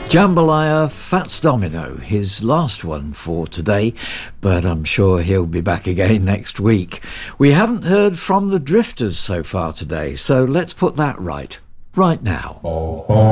Jambalaya Fats Domino, his last one for today, but I'm sure he'll be back again next week. We haven't heard from the Drifters so far today, so let's put that right now.